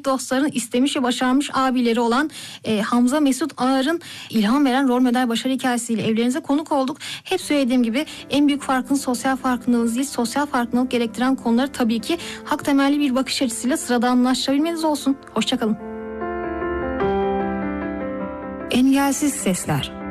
Cenk Dostlar'ın istemiş ve başarmış abileri olan Hamza Mesut Ağar'ın ilham veren rol model başarı hikayesiyle evlerinize konuk olduk. Hep söylediğim gibi en büyük farkın sosyal farkındalık değil, sosyal farkındalık gerektiren konuları tabii ki hak temelli bir bakış açısıyla sıradanlaştırabilmeniz olsun. Hoşçakalın. Engelsiz Sesler.